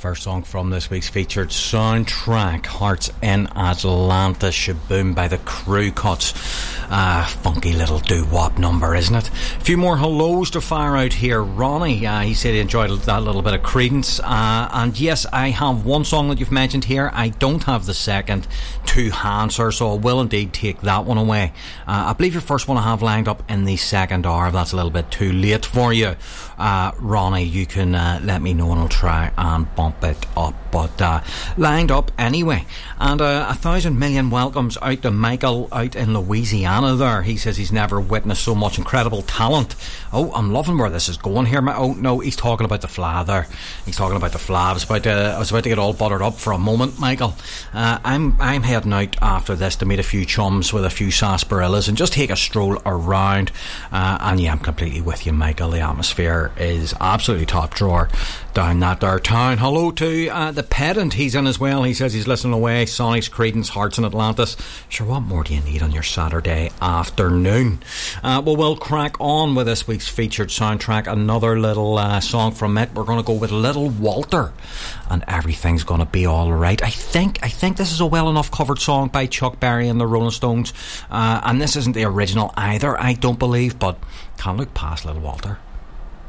first song from this week's featured soundtrack, Hearts in Atlantis, Shaboom by the Crew Cuts. Funky little doo-wop number, isn't it? A few more hellos to fire out here. Ronnie, he said he enjoyed that little bit of Creedence. And yes, I have one song that you've mentioned here. I don't have the second to answer, so I will indeed take that one away. I believe your first one I have lined up in the second hour. If that's a little bit too late for you, Ronnie, you can let me know and I'll try and bump it up. But lined up anyway. And 1,000 million welcomes out to Michael out in Louisiana there. He says he's never witnessed so much incredible talent. Oh, I'm loving where this is going here. Oh no, he's talking about the fla there. He's talking about the fla. I was about to get all buttered up for a moment, Michael. I'm heading out after this to meet a few chums with a few sarsaparillas and just take a stroll around. And yeah, I'm completely with you, Michael. The atmosphere is absolutely top drawer down that there town. Hello to the pedant. He's in as well. He says he's listening away. Sonics, Creedence, Hearts in Atlantis. Sure, what more do you need on your Saturday afternoon? Well, we'll crack on with this week's featured soundtrack. Another little song from it. We're going to go with Little Walter, and Everything's Going to Be Alright. I think this is a well enough covered song by Chuck Berry and the Rolling Stones, and this isn't the original either, I don't believe, but can't look past Little Walter.